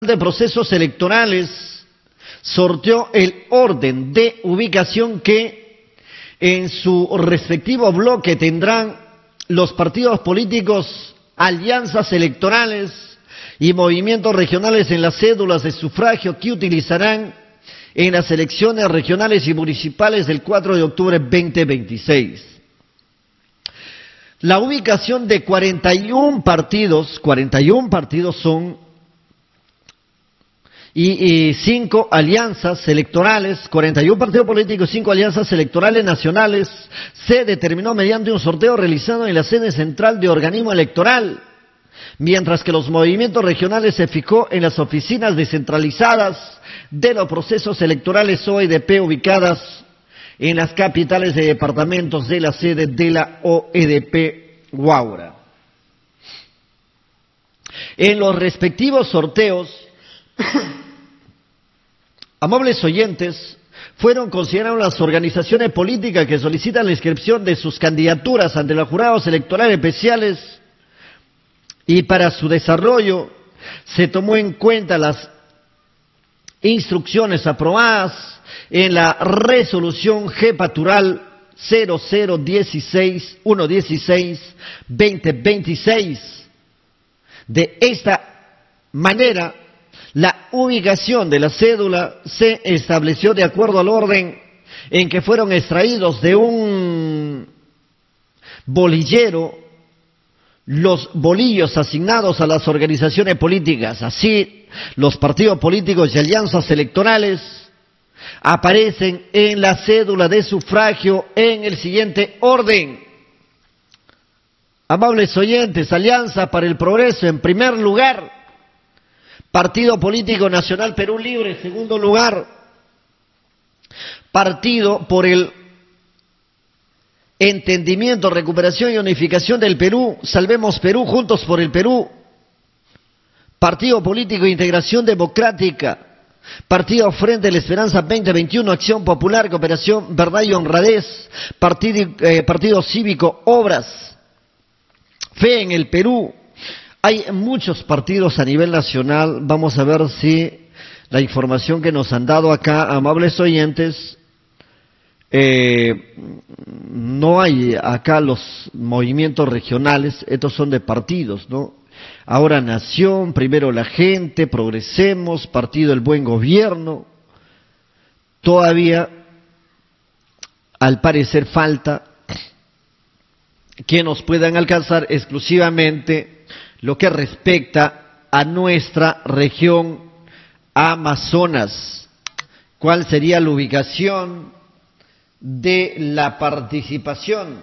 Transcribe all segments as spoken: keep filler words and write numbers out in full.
de Procesos Electorales sorteó el orden de ubicación que en su respectivo bloque tendrán los partidos políticos, alianzas electorales y movimientos regionales en las cédulas de sufragio que utilizarán en las elecciones regionales y municipales del cuatro de octubre de veinte veintiséis. La ubicación de cuarenta y un partidos, cuarenta y un partidos son y, y cinco alianzas electorales, cuarenta y un partidos políticos, cinco alianzas electorales nacionales, se determinó mediante un sorteo realizado en la sede central de organismo electoral, mientras que los movimientos regionales se fijó en las oficinas descentralizadas de los procesos electorales O E D P ubicadas en las capitales de departamentos de la sede de la O E D P Huaura. En los respectivos sorteos, amables oyentes, fueron consideradas las organizaciones políticas que solicitan la inscripción de sus candidaturas ante los jurados electorales especiales y para su desarrollo se tomó en cuenta las instrucciones aprobadas en la resolución Jepatural cero cero dieciséis uno dieciséis veinte veintiséis. De esta manera, la ubicación de la cédula se estableció de acuerdo al orden en que fueron extraídos de un bolillero los bolillos asignados a las organizaciones políticas. Así, los partidos políticos y alianzas electorales aparecen en la cédula de sufragio en el siguiente orden. Amables oyentes, Alianza para el Progreso en primer lugar, Partido Político Nacional Perú Libre en segundo lugar, Partido por el Entendimiento, Recuperación y Unificación del Perú, Salvemos Perú, Juntos por el Perú, Partido Político Integración Democrática, Partido Frente de la Esperanza veinte veintiuno, Acción Popular, Cooperación, Verdad y Honradez, Partido, eh, Partido Cívico, Obras, Fe en el Perú. Hay muchos partidos a nivel nacional. Vamos a ver si la información que nos han dado acá, amables oyentes, eh, no hay acá los movimientos regionales, estos son de partidos, ¿no? Ahora Nación, Primero la Gente, Progresemos, Partido El Buen Gobierno. Todavía, al parecer, falta que nos puedan alcanzar exclusivamente lo que respecta a nuestra región Amazonas. ¿Cuál sería la ubicación de la participación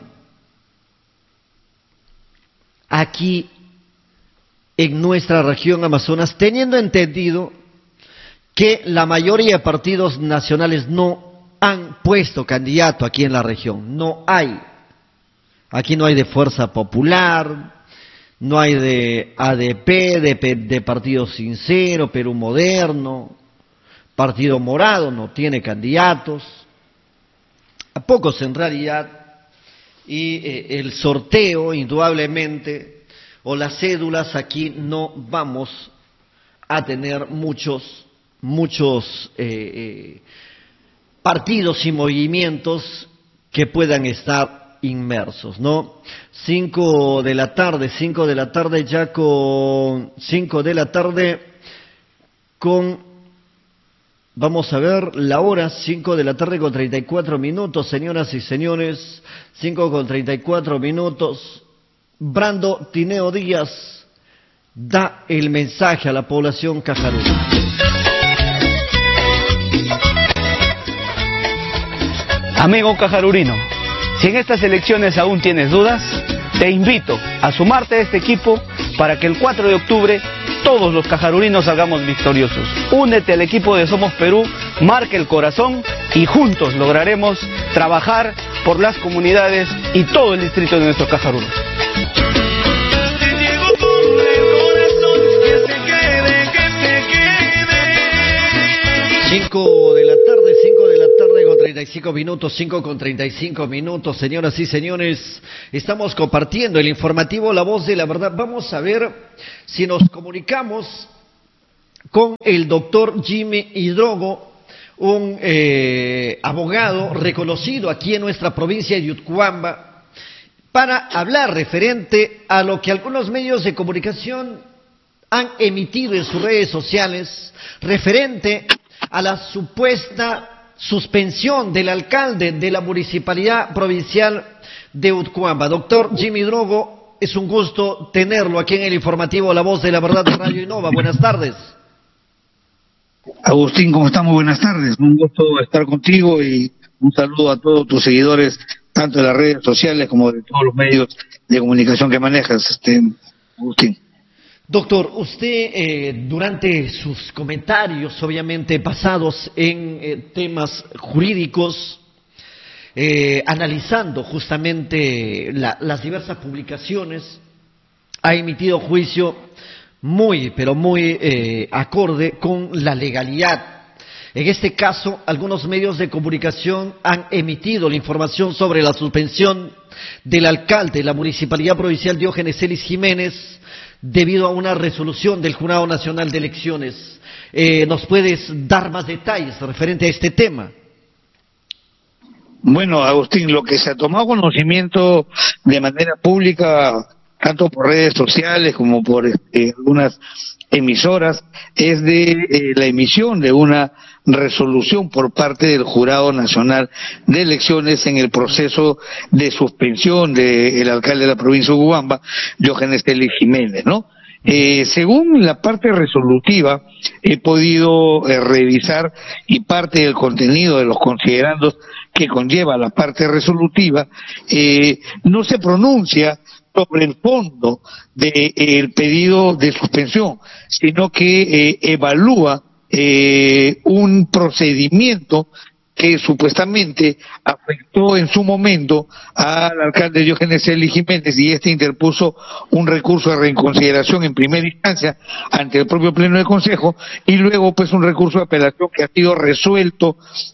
aquí en nuestra región Amazonas, teniendo entendido que la mayoría de partidos nacionales no han puesto candidato aquí en la región? No hay. Aquí no hay de Fuerza Popular, no hay de A D P, de, de Partido Sincero, Perú Moderno, Partido Morado no tiene candidatos, a pocos en realidad, y eh, el sorteo indudablemente, o las cédulas, aquí no vamos a tener muchos, muchos eh, eh, partidos y movimientos que puedan estar inmersos, ¿no? Cinco de la tarde, cinco de la tarde ya con, cinco de la tarde con, vamos a ver la hora, cinco de la tarde con treinta y cuatro minutos, señoras y señores, cinco con treinta y cuatro minutos. Brando Tineo Díaz da el mensaje a la población cajaruna. Amigo cajarurino, si en estas elecciones aún tienes dudas, te invito a sumarte a este equipo para que el cuatro de octubre todos los cajarurinos salgamos victoriosos. Únete al equipo de Somos Perú, marca el corazón y juntos lograremos trabajar por las comunidades y todo el distrito de nuestros cajarunos. Cinco de la tarde, cinco de la tarde con treinta y cinco minutos, cinco con treinta y cinco minutos, señoras y señores, estamos compartiendo el informativo La Voz de la Verdad. Vamos a ver si nos comunicamos con el doctor Jimmy Hidrogo, un eh, abogado reconocido aquí en nuestra provincia de Yutcuamba, para hablar referente a lo que algunos medios de comunicación han emitido en sus redes sociales, referente a la supuesta suspensión del alcalde de la Municipalidad Provincial de Yutcuamba. Doctor Jimmy Hidrogo, es un gusto tenerlo aquí en el informativo La Voz de la Verdad de Radio Innova. Buenas tardes. Agustín, ¿cómo estamos? Buenas tardes. Un gusto estar contigo y un saludo a todos tus seguidores, tanto de las redes sociales como de todos los medios de comunicación que manejas, este, Agustín. Doctor, usted eh, durante sus comentarios, obviamente basados en eh, temas jurídicos, eh, analizando justamente la, las diversas publicaciones, ha emitido juicio muy, pero muy eh, acorde con la legalidad. En este caso, algunos medios de comunicación han emitido la información sobre la suspensión del alcalde de la Municipalidad Provincial Diógenes Celis Jiménez debido a una resolución del Jurado Nacional de Elecciones. Eh, ¿Nos puedes dar más detalles referente a este tema? Bueno, Agustín, lo que se ha tomado conocimiento de manera pública, tanto por redes sociales como por este, algunas emisoras, es de eh, la emisión de una resolución por parte del Jurado Nacional de Elecciones en el proceso de suspensión del alcalde de la provincia de Yutcuamba, Diógenes Celis Jiménez, ¿no? Eh, según la parte resolutiva, he podido eh, revisar y parte del contenido de los considerandos que conlleva la parte resolutiva, eh, no se pronuncia sobre el fondo del de, pedido de suspensión, sino que eh, evalúa eh, un procedimiento que supuestamente afectó en su momento al alcalde Diógenes Celis Jiménez, y este interpuso un recurso de reconsideración en primera instancia ante el propio Pleno del Consejo, y luego pues un recurso de apelación que ha sido resuelto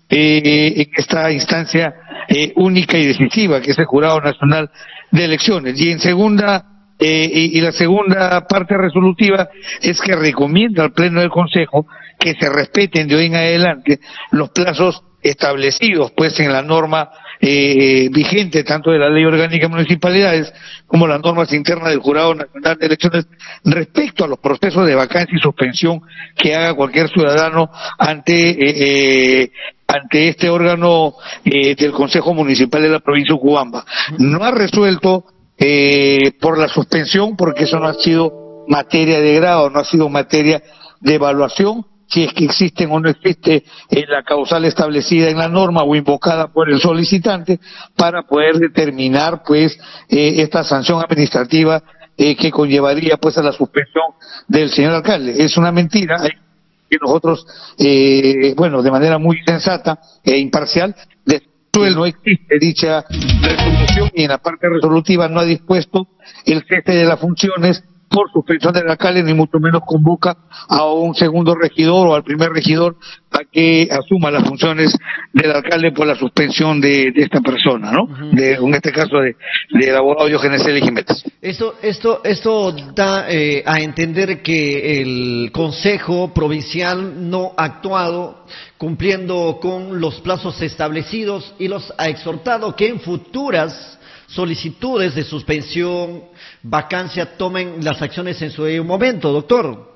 eh, en esta instancia eh, única y decisiva, que es el Jurado Nacional de Elecciones. Y en segunda eh, y, y la segunda parte resolutiva es que recomienda al Pleno del Consejo que se respeten de hoy en adelante los plazos establecidos pues en la norma eh, vigente, tanto de la Ley Orgánica de Municipalidades como las normas internas del Jurado Nacional de Elecciones, respecto a los procesos de vacancia y suspensión que haga cualquier ciudadano ante eh, eh, ante este órgano eh, del Consejo Municipal de la provincia de Yutcuamba. No ha resuelto eh, por la suspensión, porque eso no ha sido materia de grado, no ha sido materia de evaluación, si es que existen o no existe eh, la causal establecida en la norma o invocada por el solicitante, para poder determinar pues eh, esta sanción administrativa eh, que conllevaría pues a la suspensión del señor alcalde. Es una mentira que nosotros, eh, bueno, de manera muy sensata e imparcial, de no existe dicha resolución, y en la parte resolutiva no ha dispuesto el cese de las funciones por suspensión del alcalde, ni mucho menos convoca a un segundo regidor o al primer regidor a que asuma las funciones del alcalde por la suspensión de, de esta persona, ¿no? Uh-huh. De, en este caso de del abogado Diógenes Celis Jiménez. Esto, esto, esto da eh, a entender que el Consejo Provincial no ha actuado cumpliendo con los plazos establecidos, y los ha exhortado que en futuras solicitudes de suspensión, vacancia, tomen las acciones en su debido momento, doctor.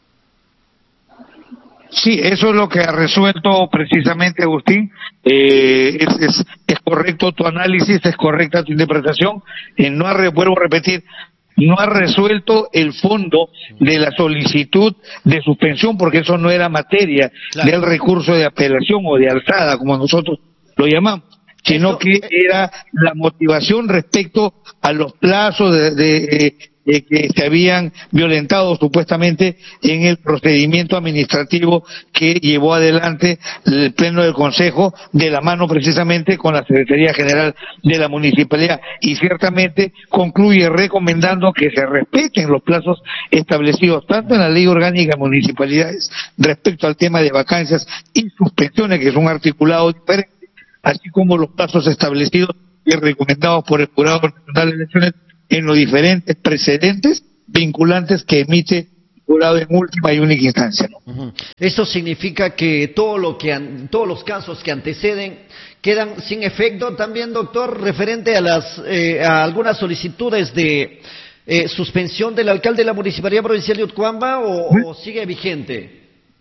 Sí, eso es lo que ha resuelto precisamente Agustín. Eh, es, es, es correcto tu análisis, es correcta tu interpretación. Eh, no ha, vuelvo a repetir, no ha resuelto el fondo de la solicitud de suspensión, porque eso no era materia claro. del recurso de apelación o de alzada, como nosotros lo llamamos, sino que era la motivación respecto a los plazos de, de, de que se habían violentado supuestamente en el procedimiento administrativo que llevó adelante el Pleno del Consejo, de la mano precisamente con la Secretaría General de la Municipalidad, y ciertamente concluye recomendando que se respeten los plazos establecidos tanto en la Ley Orgánica de Municipalidades respecto al tema de vacancias y suspensiones, que es un articulado diferente, así como los plazos establecidos y recomendados por el Jurado Nacional de Elecciones en los diferentes precedentes vinculantes que emite jurado en última y única instancia, ¿no? Uh-huh. Esto significa que todo lo que an, todos los casos que anteceden quedan sin efecto también, doctor, referente a las eh, a algunas solicitudes de eh, suspensión del alcalde de la Municipalidad Provincial de Utcubamba, o, o sigue vigente.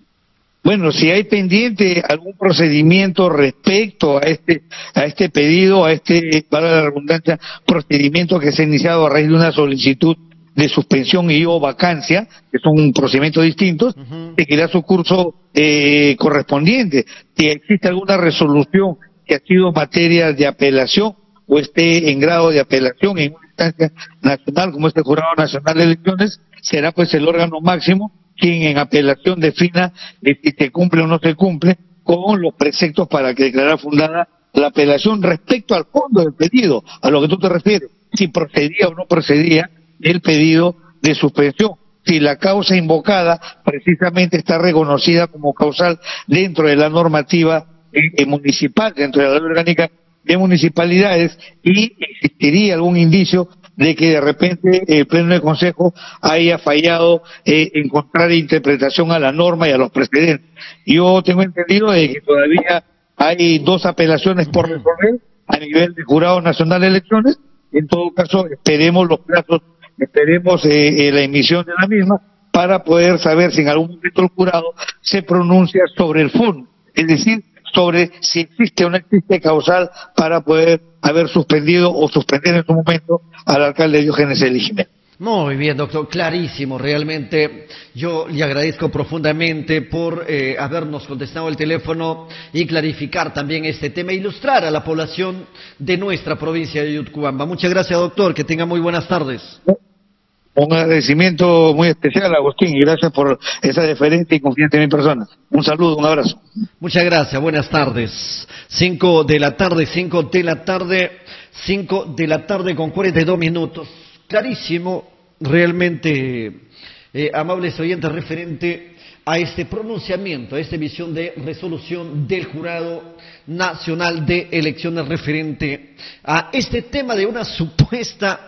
Bueno, si hay pendiente algún procedimiento respecto a este a este pedido, a este, para la redundancia, procedimiento que se ha iniciado a raíz de una solicitud de suspensión y o vacancia, que son procedimientos distintos, uh-huh. que irá su curso eh, correspondiente. Si existe alguna resolución que ha sido materia de apelación o esté en grado de apelación en una instancia nacional como este Jurado Nacional de Elecciones, será pues el órgano máximo quien en apelación defina de si se cumple o no se cumple con los preceptos para que declarar fundada la apelación respecto al fondo del pedido, a lo que tú te refieres, si procedía o no procedía el pedido de suspensión, si la causa invocada precisamente está reconocida como causal dentro de la normativa eh, eh, municipal, dentro de la ley orgánica de municipalidades, y existiría algún indicio de que de repente el Pleno de Consejo haya fallado eh, en contraria interpretación a la norma y a los precedentes. Yo tengo entendido de que todavía hay dos apelaciones por resolver a nivel del Jurado Nacional de Elecciones. En todo caso, esperemos los plazos, esperemos eh, eh, la emisión de la misma para poder saber si en algún momento el jurado se pronuncia sobre el fondo, es decir, sobre si existe o no existe causal para poder haber suspendido o suspender en su momento al alcalde Diógenes Elí Jiménez. Muy bien, doctor, clarísimo, realmente. Yo le agradezco profundamente por eh, habernos contestado el teléfono y clarificar también este tema, ilustrar a la población de nuestra provincia de Utcubamba. Muchas gracias, doctor, que tenga muy buenas tardes. Un agradecimiento muy especial, Agustín, y gracias por esa deferencia y confianza en mi persona. Un saludo, un abrazo. Muchas gracias, buenas tardes. Cinco de la tarde, cinco de la tarde, cinco de la tarde con cuarenta y dos minutos. Clarísimo, realmente, eh, amables oyentes, referente a este pronunciamiento, a esta emisión de resolución del Jurado Nacional de Elecciones referente a este tema de una supuesta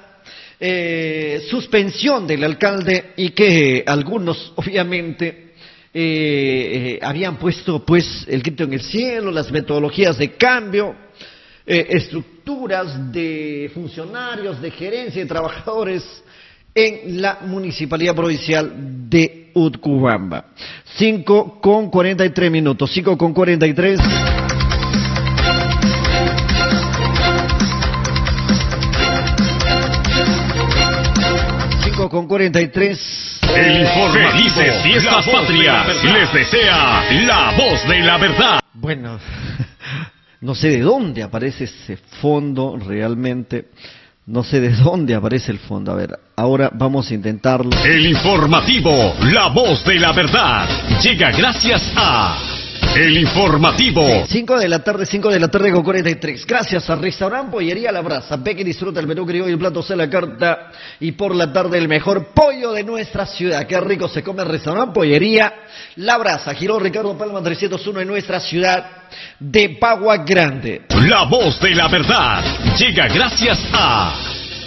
Eh, suspensión del alcalde, y que algunos obviamente eh, eh, habían puesto pues el grito en el cielo, las metodologías de cambio, eh, estructuras de funcionarios, de gerencia, de trabajadores en la Municipalidad Provincial de Utcubamba. Cinco con cuarenta y tres minutos, cinco con cuarenta y tres. Con cuarenta y tres. El informativo. Felices fiestas patrias. Les desea la voz de la verdad. Bueno, no sé de dónde aparece ese fondo realmente. No sé de dónde aparece el fondo. A ver, ahora vamos a intentarlo. El informativo, la voz de la verdad, llega gracias a... El informativo. cinco de la tarde, cinco de la tarde con cuarenta y tres. Gracias a Restaurant Pollería La Brasa. Ve que disfruta el menú criollo y el plato a la carta. Y por la tarde el mejor pollo de nuestra ciudad. Qué rico se come en Restaurant Pollería La Brasa. Girón Ricardo Palma trescientos uno en nuestra ciudad de Pagua Grande. La voz de la verdad llega gracias a...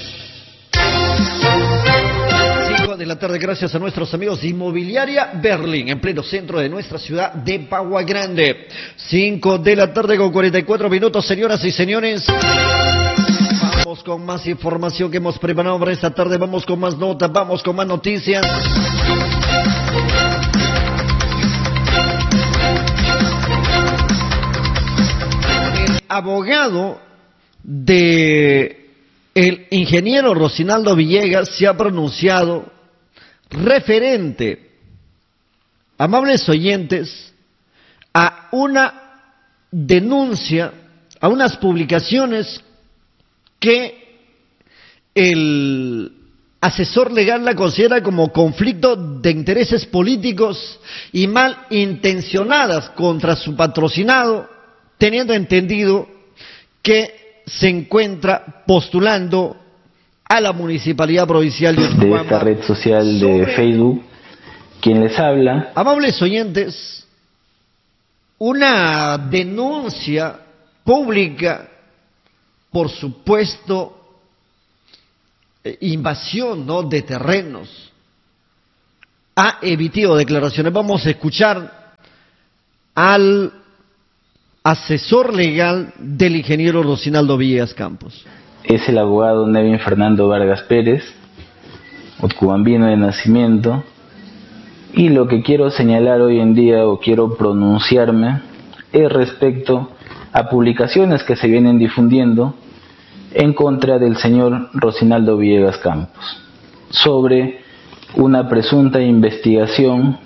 de la tarde, gracias a nuestros amigos de Inmobiliaria Berlín, en pleno centro de nuestra ciudad de Pagua Grande. cinco de la tarde con cuarenta y cuatro minutos, señoras y señores. Vamos con más información que hemos preparado para esta tarde, vamos con más notas, vamos con más noticias. El abogado de el ingeniero Rocinaldo Villegas se ha pronunciado referente, amables oyentes, a una denuncia, a unas publicaciones que el asesor legal la considera como conflicto de intereses políticos y mal intencionadas contra su patrocinado, teniendo entendido que se encuentra postulando a la Municipalidad Provincial de Utcubamba. De esta red social de Facebook, quien les habla. Amables oyentes, una denuncia pública por supuesto eh, invasión, ¿no?, de terrenos ha emitido declaraciones. Vamos a escuchar al asesor legal del ingeniero Rocinaldo Villegas Campos. Es el abogado Nevin Fernando Vargas Pérez, otcubambino de nacimiento, y lo que quiero señalar hoy en día, o quiero pronunciarme, es respecto a publicaciones que se vienen difundiendo en contra del señor Rocinaldo Villegas Campos sobre una presunta investigación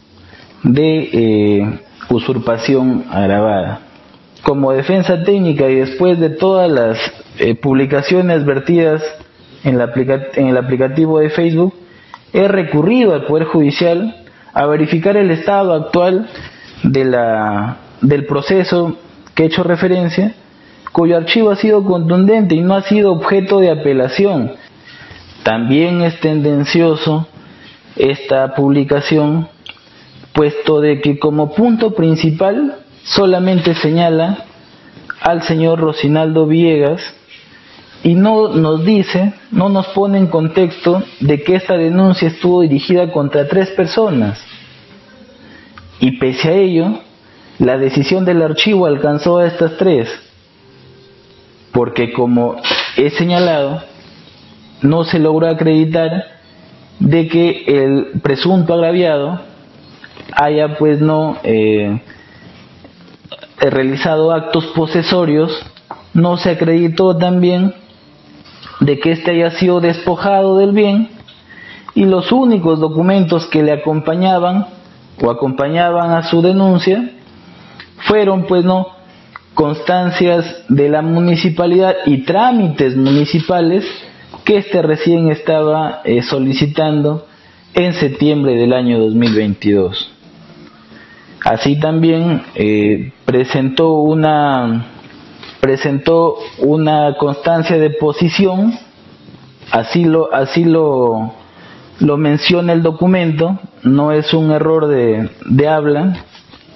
de eh, usurpación agravada. Como defensa técnica y después de todas las eh, publicaciones vertidas en, la aplica- en el aplicativo de Facebook, he recurrido al Poder Judicial a verificar el estado actual de la, del proceso que he hecho referencia, cuyo archivo ha sido contundente y no ha sido objeto de apelación. También es tendencioso esta publicación, puesto de que como punto principal solamente señala al señor Rocinaldo Villegas y no nos dice, no nos pone en contexto de que esta denuncia estuvo dirigida contra tres personas. Y pese a ello, la decisión del archivo alcanzó a estas tres, porque como he señalado, no se logró acreditar de que el presunto agraviado haya pues no eh, realizado actos posesorios, no se acreditó también de que éste haya sido despojado del bien, y los únicos documentos que le acompañaban o acompañaban a su denuncia fueron pues no constancias de la municipalidad y trámites municipales que éste recién estaba eh, solicitando en septiembre del año dos mil veintidós. Así también eh, presentó una presentó una constancia de posición, así lo así lo lo menciona el documento, no es un error de, de habla,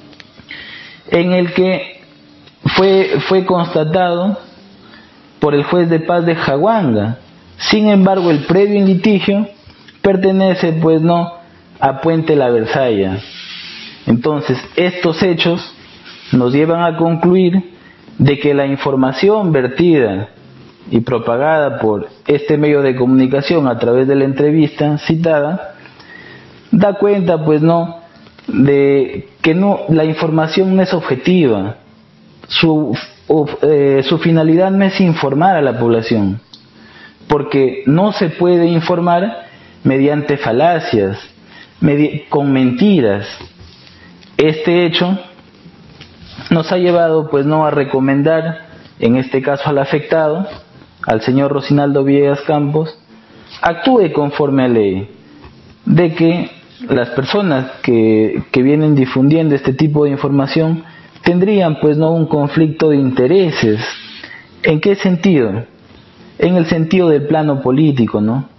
en el que fue fue constatado por el juez de paz de Jaguanga. Sin embargo, el previo en litigio pertenece pues no a Puente La Versalla. Entonces, estos hechos nos llevan a concluir de que la información vertida y propagada por este medio de comunicación a través de la entrevista citada da cuenta pues no de que no la información no es objetiva. Su, eh, su finalidad no es informar a la población, porque no se puede informar mediante falacias, medi- con mentiras. Este hecho nos ha llevado pues no a recomendar, en este caso al afectado, al señor Rocinaldo Villegas Campos, actúe conforme a ley, de que las personas que, que vienen difundiendo este tipo de información tendrían pues no un conflicto de intereses. ¿En qué sentido? En el sentido del plano político, ¿no?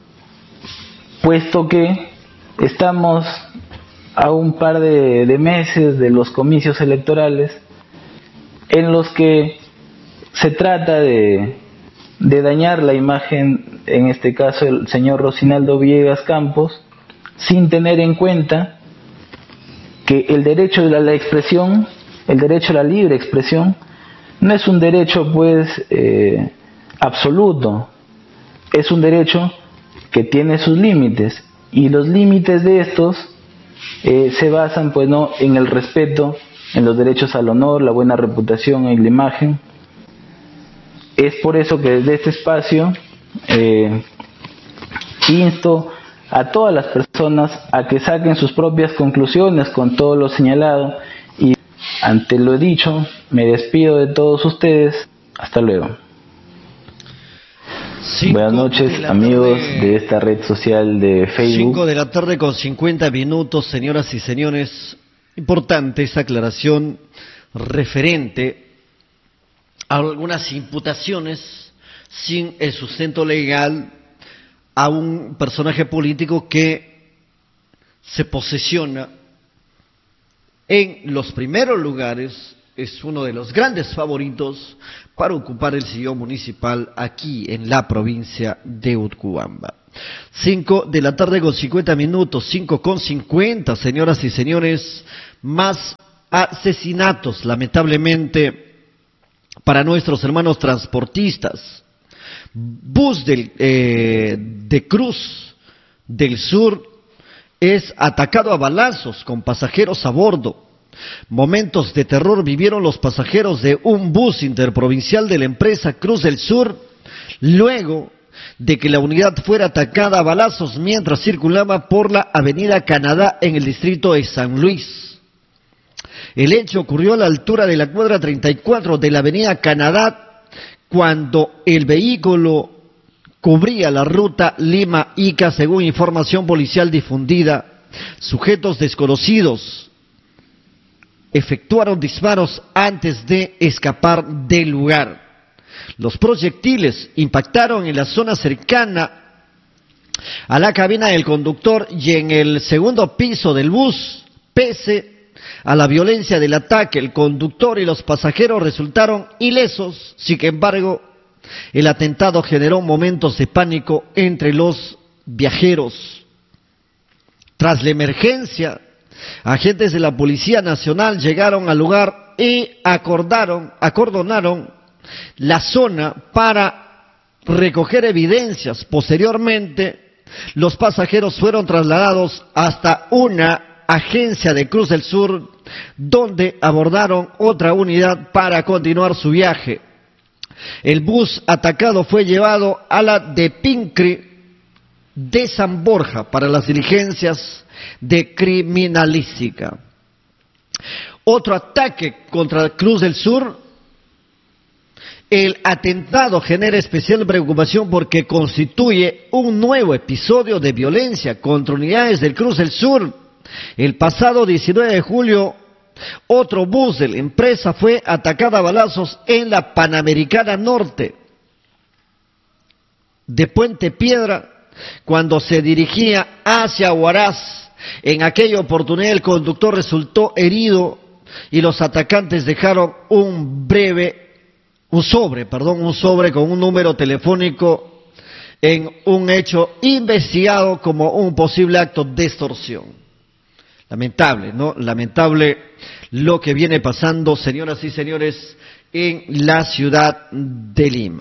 Puesto que estamos a un par de, de meses de los comicios electorales, en los que se trata de, de dañar la imagen, en este caso el señor Rocinaldo Villegas Campos, sin tener en cuenta que el derecho a la expresión, el derecho a la libre expresión, no es un derecho pues eh, absoluto, es un derecho que tiene sus límites, y los límites de estos eh, se basan pues no en el respeto, en los derechos al honor, la buena reputación y la imagen. Es por eso que desde este espacio eh, insto a todas las personas a que saquen sus propias conclusiones con todo lo señalado, y ante lo dicho me despido de todos ustedes. Hasta luego. Buenas noches, amigos tarde, de esta red social de Facebook. cinco de la tarde con cincuenta minutos, señoras y señores. Importante esta aclaración referente a algunas imputaciones sin el sustento legal a un personaje político que se posesiona en los primeros lugares, es uno de los grandes favoritos para ocupar el sillón municipal aquí en la provincia de Utcubamba. cinco de la tarde con cincuenta minutos, cinco con cincuenta, señoras y señores, más asesinatos, lamentablemente, para nuestros hermanos transportistas. Bus del, eh, de Cruz del Sur es atacado a balazos con pasajeros a bordo. Momentos de terror vivieron los pasajeros de un bus interprovincial de la empresa Cruz del Sur, luego de que la unidad fuera atacada a balazos mientras circulaba por la avenida Canadá en el distrito de San Luis. El hecho ocurrió a la altura de la cuadra treinta y cuatro de la avenida Canadá, cuando el vehículo cubría la ruta Lima-Ica, según información policial difundida. Sujetos desconocidos efectuaron disparos antes de escapar del lugar. Los proyectiles impactaron en la zona cercana a la cabina del conductor y en el segundo piso del bus. Pese a la violencia del ataque, el conductor y los pasajeros resultaron ilesos. Sin embargo, el atentado generó momentos de pánico entre los viajeros. Tras la emergencia, agentes de la Policía Nacional llegaron al lugar y acordaron, acordonaron la zona para recoger evidencias. Posteriormente, los pasajeros fueron trasladados hasta una agencia de Cruz del Sur, donde abordaron otra unidad para continuar su viaje. El bus atacado fue llevado a la de Pincri de San Borja para las diligencias de criminalística. Otro ataque contra Cruz del Sur. El atentado genera especial preocupación porque constituye un nuevo episodio de violencia contra unidades del Cruz del Sur. El pasado diecinueve de julio, otro bus de la empresa fue atacado a balazos en la Panamericana Norte de Puente Piedra, cuando se dirigía hacia Huaraz. En aquella oportunidad el conductor resultó herido y los atacantes dejaron un breve, un sobre, perdón, un sobre con un número telefónico en un hecho investigado como un posible acto de extorsión. Lamentable, ¿no? Lamentable lo que viene pasando, señoras y señores, en la ciudad de Lima.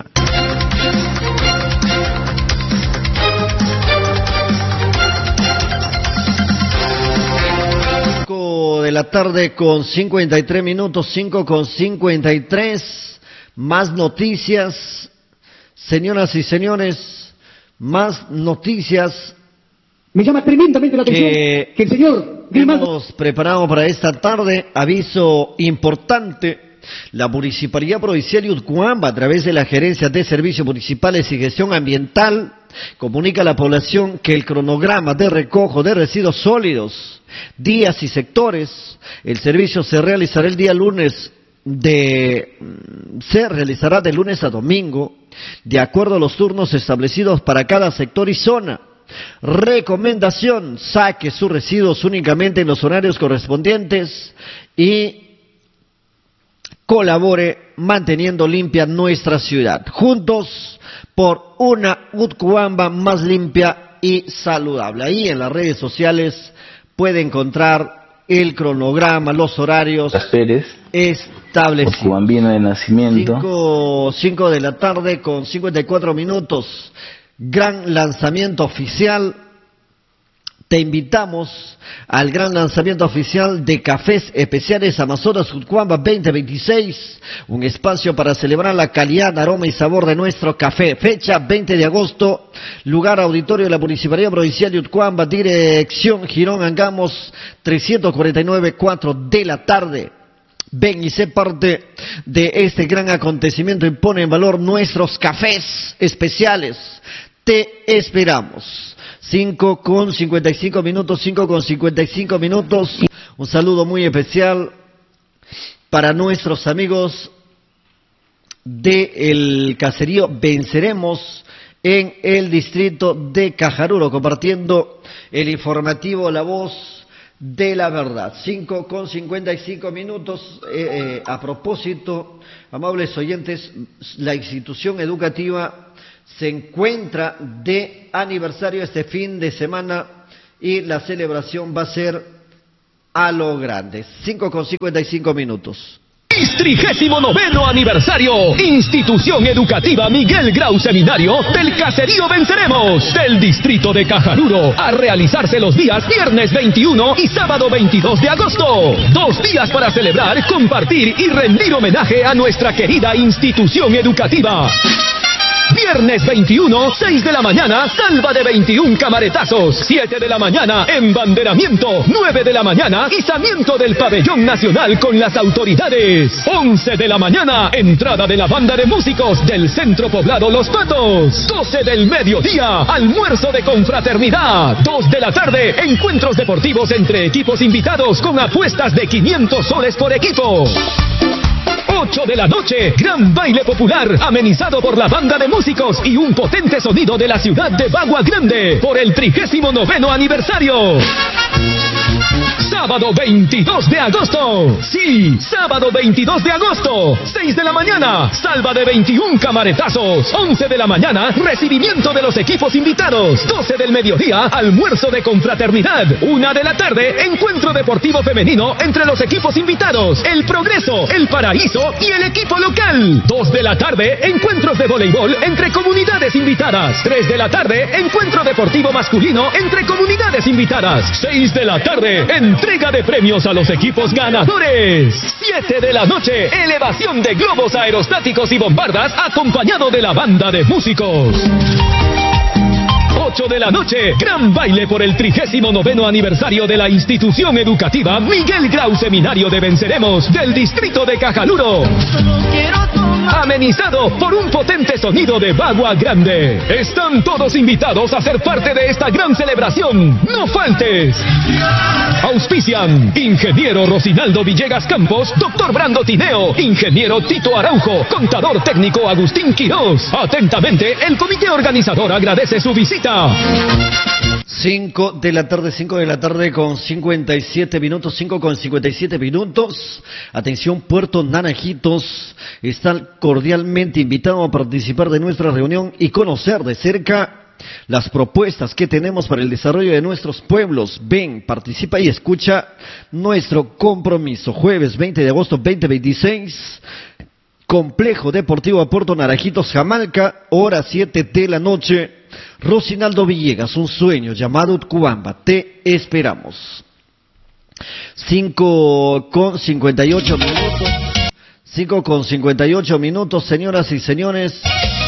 De la tarde con cincuenta y tres minutos, cinco con cincuenta y tres, más noticias, señoras y señores, más noticias. Me llama tremendamente la atención que, que el señor hemos preparado para esta tarde. Aviso importante: la Municipalidad Provincial de Utcuamba, a través de la Gerencia de Servicios Municipales y Gestión Ambiental, comunica a la población que el cronograma de recojo de residuos sólidos, días y sectores, el servicio se realizará el día lunes de, se realizará de lunes a domingo, de acuerdo a los turnos establecidos para cada sector y zona. Recomendación: saque sus residuos únicamente en los horarios correspondientes y colabore manteniendo limpia nuestra ciudad. Juntos por una Utcuamba más limpia y saludable. Ahí en las redes sociales puede encontrar el cronograma, los horarios Pérez, establecidos. Utcuambino de nacimiento. cinco de la tarde con cincuenta y cuatro minutos. Gran lanzamiento oficial. Te invitamos al gran lanzamiento oficial de Cafés Especiales Amazonas Utcuamba veinte veintiséis, un espacio para celebrar la calidad, aroma y sabor de nuestro café. Fecha veinte de agosto, lugar auditorio de la Municipalidad Provincial de Utcuamba, dirección Girón Angamos trescientos cuarenta y nueve, cuatro de la tarde. Ven y sé parte de este gran acontecimiento y pone en valor nuestros cafés especiales. Te esperamos. cinco con cincuenta y cinco minutos, cinco con cincuenta y cinco minutos. Un saludo muy especial para nuestros amigos del caserío Venceremos en el distrito de Cajaruro, compartiendo el informativo La Voz de la verdad. cinco con cincuenta y cinco minutos. Eh, eh, a propósito, amables oyentes, la institución educativa se encuentra de aniversario este fin de semana y la celebración va a ser a lo grande. cinco con cincuenta y cinco minutos. Trigésimo noveno aniversario, Institución Educativa Miguel Grau Seminario del Caserío Venceremos, del distrito de Cajaruro, a realizarse los días viernes veintiuno y sábado veintidós de agosto. Dos días para celebrar, compartir y rendir homenaje a nuestra querida institución educativa. Viernes veintiuno, seis de la mañana, salva de veintiún camaretazos. siete de la mañana, embanderamiento. nueve de la mañana, izamiento del pabellón nacional con las autoridades. once de la mañana, entrada de la banda de músicos del centro poblado Los Patos. doce del mediodía, almuerzo de confraternidad. dos de la tarde, encuentros deportivos entre equipos invitados con apuestas de quinientos soles por equipo. ocho de la noche, gran baile popular, amenizado por la banda de músicos y un potente sonido de la ciudad de Bagua Grande, por el trigésimo noveno aniversario. Sábado veintidós de agosto. Sí, sábado veintidós de agosto. seis de la mañana, salva de veintiún camaretazos. once de la mañana, recibimiento de los equipos invitados. doce del mediodía, almuerzo de confraternidad. una de la tarde, encuentro deportivo femenino entre los equipos invitados. El Progreso, El Paraíso y el equipo local. dos de la tarde, encuentros de voleibol entre comunidades invitadas. tres de la tarde, encuentro deportivo masculino entre comunidades invitadas. seis de la tarde, entrega de premios a los equipos ganadores. siete de la noche, elevación de globos aerostáticos y bombardas acompañado de la banda de músicos. ocho de la noche, gran baile por el trigésimo noveno aniversario de la institución educativa Miguel Grau Seminario de Venceremos del distrito de Cajaluro. Amenizado por un potente sonido de Bagua Grande. Están todos invitados a ser parte de esta gran celebración. ¡No faltes! Auspician Ingeniero Rosinaldo Villegas Campos, Doctor Brando Tineo, Ingeniero Tito Araujo, Contador Técnico Agustín Quirós. Atentamente, el comité organizador agradece su visita. cinco de la tarde, cinco de la tarde con cincuenta y siete minutos, cinco con cincuenta y siete minutos. Atención, Puerto Naranjitos, están cordialmente invitados a participar de nuestra reunión y conocer de cerca las propuestas que tenemos para el desarrollo de nuestros pueblos. Ven, participa y escucha nuestro compromiso. Jueves veinte de agosto veinte veintiséis, Complejo Deportivo a Puerto Naranjitos, Jamalca, hora siete de la noche. Rosinaldo Villegas, un sueño llamado Utcubamba. Te esperamos. cinco con cincuenta y ocho minutos. cinco con cincuenta y ocho minutos, señoras y señores.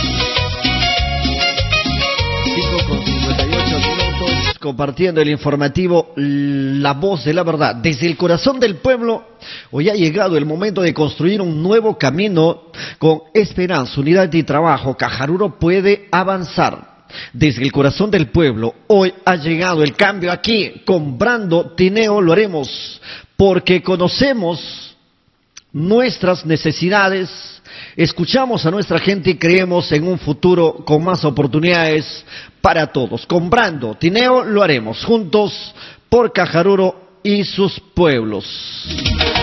cinco con cincuenta y ocho minutos, compartiendo el informativo La Voz de la Verdad. Desde el corazón del pueblo, hoy ha llegado el momento de construir un nuevo camino con esperanza, unidad y trabajo. Cajaruro puede avanzar. Desde el corazón del pueblo, hoy ha llegado el cambio aquí. Con Brando Tineo lo haremos, porque conocemos nuestras necesidades, escuchamos a nuestra gente y creemos en un futuro con más oportunidades para todos. Con Brando Tineo lo haremos, juntos por Cajaruro y sus pueblos.